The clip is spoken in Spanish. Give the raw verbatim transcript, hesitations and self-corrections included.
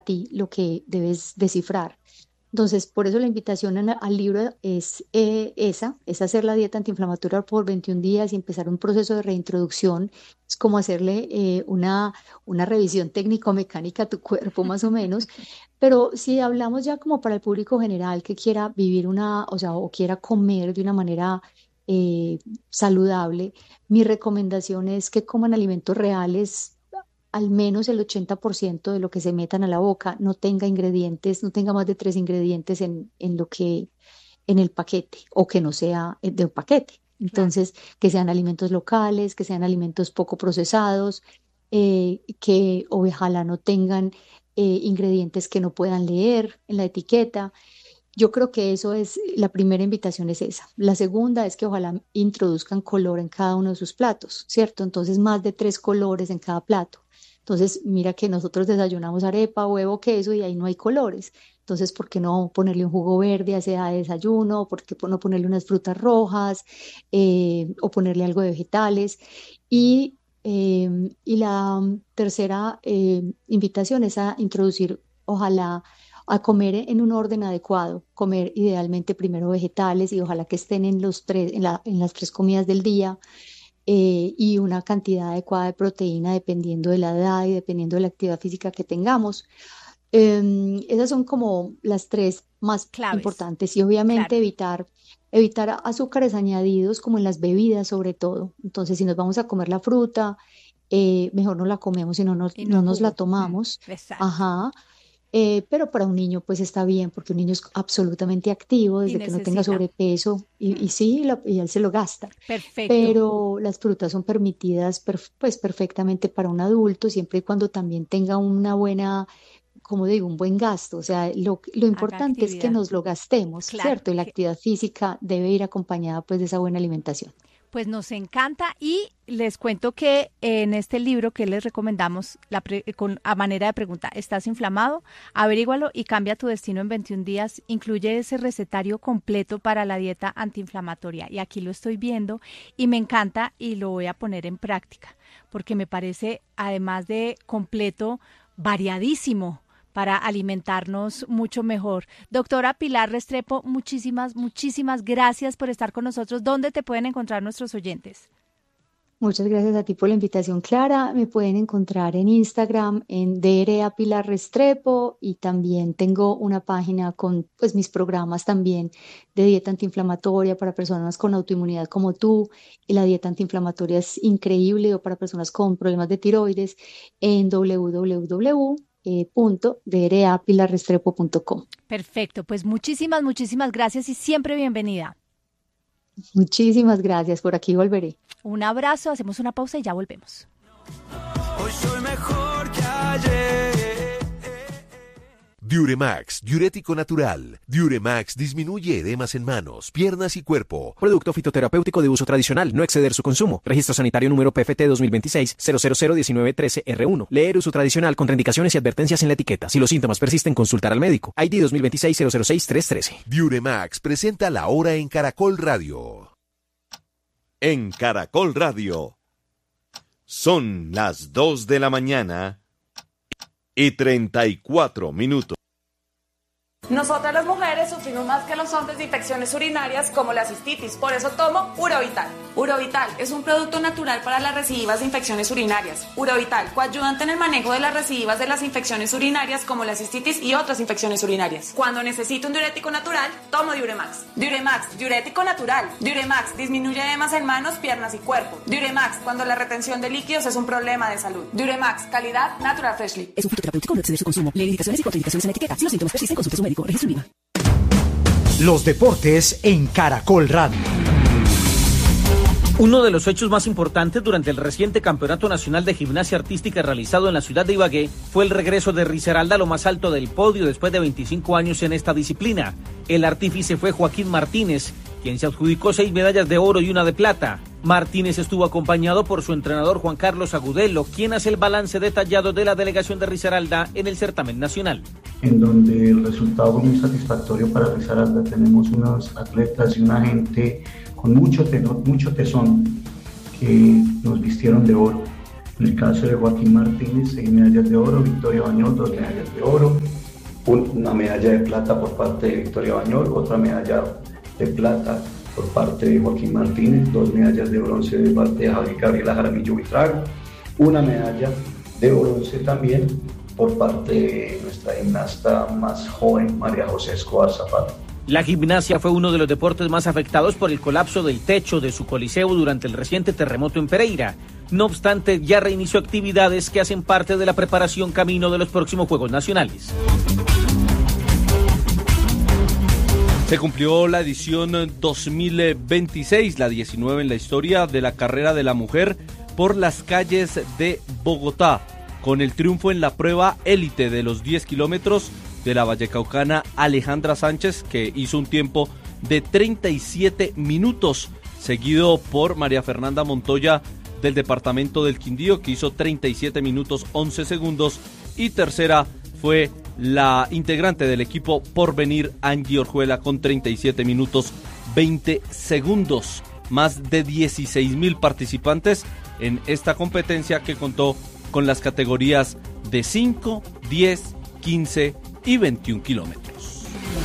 ti lo que debes descifrar. Entonces, por eso la invitación en- al libro es eh, esa, es hacer la dieta antiinflamatoria por veintiún días y empezar un proceso de reintroducción. Es como hacerle eh, una, una revisión técnico-mecánica a tu cuerpo, más o menos. Pero si hablamos ya como para el público general que quiera vivir una, o sea, o quiera comer de una manera eh, saludable, mi recomendación es que coman alimentos reales, al menos el ochenta por ciento de lo que se metan a la boca no tenga ingredientes, no tenga más de tres ingredientes en, en lo que, en el paquete, o que no sea eh, de un paquete. Claro. Entonces, que sean alimentos locales, que sean alimentos poco procesados, eh, que ojalá no tengan eh, ingredientes que no puedan leer en la etiqueta. Yo creo que eso es, la primera invitación es esa. La segunda es que ojalá introduzcan color en cada uno de sus platos, ¿cierto? Entonces, más de tres colores en cada plato. Entonces, mira que nosotros desayunamos arepa, huevo, queso y ahí no hay colores. Entonces, ¿por qué no ponerle un jugo verde a ese desayuno? ¿Por qué no ponerle unas frutas rojas eh, o ponerle algo de vegetales? Y, eh, y la tercera eh, invitación es a introducir, ojalá, a comer en un orden adecuado, comer idealmente primero vegetales y ojalá que estén en los tres, en la- en las tres comidas del día, eh, y una cantidad adecuada de proteína dependiendo de la edad y dependiendo de la actividad física que tengamos. Em, esas son como las tres más Claves, importantes y obviamente claro. evitar, evitar azúcares añadidos como en las bebidas sobre todo. Entonces, si nos vamos a comer la fruta, eh, mejor no la comemos y no nos, Y no no en nos la jugo. Mm, tomamos. exacto. Ajá. Eh, pero para un niño pues está bien porque un niño es absolutamente activo Y desde que no tenga necesita. sobrepeso y, Mm, y sí, lo- y él se lo gasta. perfecto. Pero las frutas son permitidas perf- pues perfectamente para un adulto siempre y cuando también tenga una buena, como digo, un buen gasto. O sea, lo, lo Haga importante es que actividad. nos lo gastemos, Claro. ¿cierto? Y la Que, actividad física debe ir acompañada pues de esa buena alimentación. pues nos encanta y les cuento que en este libro que les recomendamos, la pre- con, a manera de pregunta, ¿estás inflamado? Averígualo y cambia tu destino en veintiún días. Incluye ese recetario completo para la dieta antiinflamatoria. Y aquí lo estoy viendo y me encanta y lo voy a poner en práctica porque me parece, además de completo, variadísimo para alimentarnos mucho mejor. Doctora Pilar Restrepo, muchísimas, muchísimas gracias por estar con nosotros. ¿Dónde te pueden encontrar nuestros oyentes? Muchas gracias a ti por la invitación, Clara. Me pueden encontrar en Instagram en D R A Pilar Restrepo y también tengo una página con pues mis programas también de dieta antiinflamatoria para personas con autoinmunidad como tú. Y la dieta antiinflamatoria es increíble o para personas con problemas de tiroides en w w w punto d r a pilar restrepo punto com. Perfecto, pues muchísimas, muchísimas gracias y siempre bienvenida. Muchísimas gracias. Por aquí volveré. Un abrazo, hacemos una pausa y ya volvemos. Hoy soy mejor que ayer. Diuremax, diurético natural. Diuremax disminuye edemas en manos, piernas y cuerpo. Producto fitoterapéutico de uso tradicional, no exceder su consumo. Registro sanitario número P F T dos mil veintiséis cero cero cero diecinueve trece R uno. Leer uso tradicional, contraindicaciones y advertencias en la etiqueta. Si los síntomas persisten, consultar al médico. I D dos mil veintiséis cero cero seis tres trece. Diuremax presenta la hora en Caracol Radio. En Caracol Radio. Son las dos de la mañana y treinta y cuatro minutos. Nosotras las mujeres sufrimos más que los hombres de infecciones urinarias como la cistitis, por eso tomo Urovital. Urovital es un producto natural para las recidivas de infecciones urinarias. Urovital, coayudante en el manejo de las recidivas de las infecciones urinarias como la cistitis y otras infecciones urinarias. Cuando necesito un diurético natural, tomo Diuremax. Diuremax, diurético natural. Diuremax disminuye edemas en manos, piernas y cuerpo. Diuremax, cuando la retención de líquidos es un problema de salud. Diuremax, calidad Natural Freshly. Es un fitoterapéutico, no exceder su consumo. Lee indicaciones y contraindicaciones en la etiqueta. Si los síntomas persisten, consulte a su médico. Registro IVA. Los deportes en Caracol Radio. Uno de los hechos más importantes durante el reciente Campeonato Nacional de Gimnasia Artística realizado en la ciudad de Ibagué fue el regreso de Risaralda a lo más alto del podio después de veinticinco años en esta disciplina. El artífice fue Joaquín Martínez, quien se adjudicó seis medallas de oro y una de plata. Martínez estuvo acompañado por su entrenador Juan Carlos Agudelo, quien hace el balance detallado de la delegación de Risaralda en el certamen nacional. En donde el resultado fue muy satisfactorio para Risaralda. Tenemos unos atletas y una gente con mucho, tenor, mucho tesón que nos vistieron de oro. En el caso de Joaquín Martínez, seis medallas de oro, Victoria Bañol, dos medallas de oro, una medalla de plata por parte de Victoria Bañol, otra medalla de plata por parte de Joaquín Martínez, dos medallas de bronce de parte de Gabriela Jaramillo Buitrago, una medalla de bronce también por parte de nuestra gimnasta más joven, María José Escobar Zapata. La gimnasia fue uno de los deportes más afectados por el colapso del techo de su coliseo durante el reciente terremoto en Pereira. No obstante, ya reinició actividades que hacen parte de la preparación camino de los próximos Juegos Nacionales. Se cumplió la edición dos mil veintiséis, la diecinueve en la historia de la carrera de la mujer por las calles de Bogotá, con el triunfo en la prueba élite de los diez kilómetros de la vallecaucana Alejandra Sánchez, que hizo un tiempo de treinta y siete minutos, seguido por María Fernanda Montoya del departamento del Quindío, que hizo treinta y siete minutos once segundos, y tercera fue la integrante del equipo Porvenir, Angie Orjuela, con treinta y siete minutos veinte segundos. Más de dieciséis mil participantes en esta competencia, que contó con las categorías de cinco, diez, quince y veintiún kilómetros.